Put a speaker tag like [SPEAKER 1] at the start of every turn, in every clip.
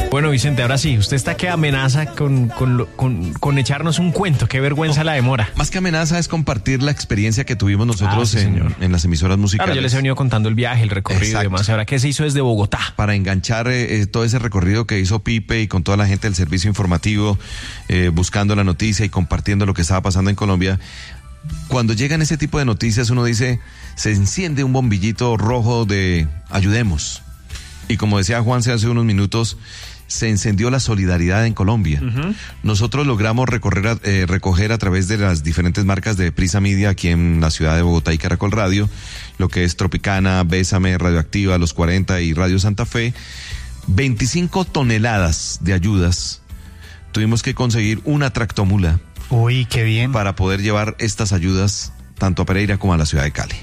[SPEAKER 1] Bueno, Vicente, ahora sí, usted está que amenaza con echarnos un cuento. Qué vergüenza la demora.
[SPEAKER 2] Más que amenaza es compartir la experiencia que tuvimos nosotros en las emisoras musicales.
[SPEAKER 1] Claro, yo les he venido contando el viaje, el recorrido. Exacto. Y demás. Ahora, ¿qué se hizo desde Bogotá?
[SPEAKER 2] Para enganchar todo ese recorrido que hizo Pipe y con toda la gente del servicio informativo, buscando la noticia y compartiendo lo que estaba pasando en Colombia. Cuando llegan ese tipo de noticias, uno dice, se enciende un bombillito rojo de ayudemos. Y como decía Juanse hace unos minutos, se encendió la solidaridad en Colombia. Uh-huh. Nosotros logramos recoger a través de las diferentes marcas de Prisa Media aquí en la ciudad de Bogotá y Caracol Radio, lo que es Tropicana, Bésame, Radioactiva, Los 40 y Radio Santa Fe, 25 toneladas de ayudas. Tuvimos que conseguir una tractomula.
[SPEAKER 3] Uy, qué bien.
[SPEAKER 2] Para poder llevar estas ayudas tanto a Pereira como a la ciudad de Cali.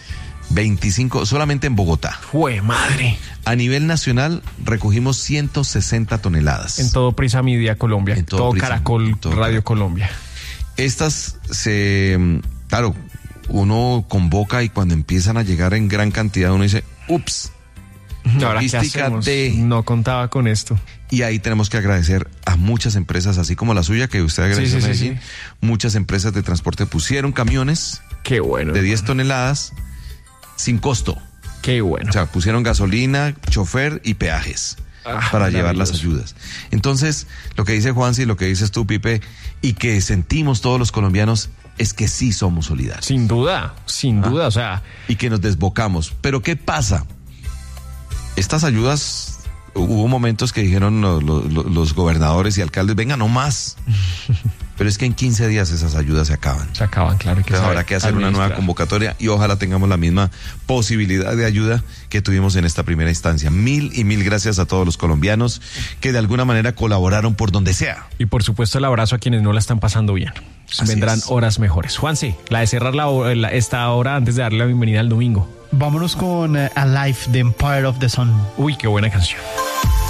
[SPEAKER 2] 25 solamente en Bogotá.
[SPEAKER 1] ¡Jue madre!
[SPEAKER 2] A nivel nacional recogimos 160 toneladas.
[SPEAKER 1] En todo Prisa Media Colombia, en todo Caracol Radio Colombia.
[SPEAKER 2] Estas claro, uno convoca y cuando empiezan a llegar en gran cantidad uno dice, ups,
[SPEAKER 1] logística no contaba con esto.
[SPEAKER 2] Y ahí tenemos que agradecer a muchas empresas, así como la suya, que usted agradeció a Medellín. Sí. Muchas empresas de transporte pusieron camiones.
[SPEAKER 1] Qué bueno,
[SPEAKER 2] de 10 toneladas sin costo.
[SPEAKER 1] Qué bueno.
[SPEAKER 2] O sea, pusieron gasolina, chofer y peajes para llevar las ayudas. Entonces, lo que dice Juanse y lo que dices tú, Pipe, y que sentimos todos los colombianos, es que sí somos solidarios.
[SPEAKER 1] Sin duda, o sea.
[SPEAKER 2] Y que nos desbocamos. Pero ¿qué pasa? Estas ayudas, hubo momentos que dijeron los gobernadores y alcaldes, venga, no más. Pero es que en 15 días esas ayudas se acaban.
[SPEAKER 1] Se acaban, claro.
[SPEAKER 2] Entonces habrá que hacer una nueva convocatoria y ojalá tengamos la misma posibilidad de ayuda que tuvimos en esta primera instancia. Mil gracias a todos los colombianos que de alguna manera colaboraron por donde sea.
[SPEAKER 1] Y por supuesto el abrazo a quienes no la están pasando bien. Vendrán horas mejores. Juanse, la de cerrar esta hora antes de darle la bienvenida al domingo.
[SPEAKER 3] Vámonos con Alive, The Empire of the Sun.
[SPEAKER 1] Uy, qué buena canción.